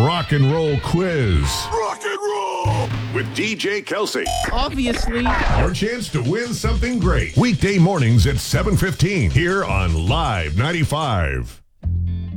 rock and roll quiz. Rock and roll with DJ Kelsey. Obviously. Your chance to win something great. Weekday mornings at 7:15 here on Live 95.